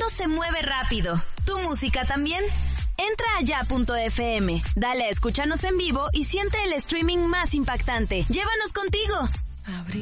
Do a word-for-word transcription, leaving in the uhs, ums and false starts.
se mueve rápido. ¿Tu música también? Entra a ya punto efe eme, dale a escúchanos en vivo y siente el streaming más impactante. ¡Llévanos contigo!